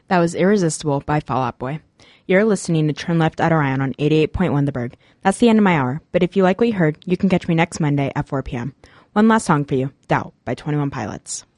That was Irresistible by Fall Out Boy. You're listening to Turn Left at Orion on 88.1 The Berg. That's the end of my hour, but if you like what you heard, you can catch me next Monday at 4 p.m. One last song for you, Doubt by 21 Pilots.